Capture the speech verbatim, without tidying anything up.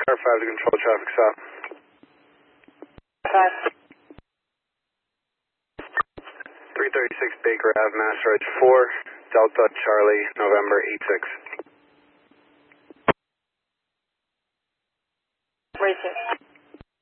car five to control traffic stop. Five. three thirty-six Baker Ave, Mass Ridge four, Delta Charlie, November eight six. Right six.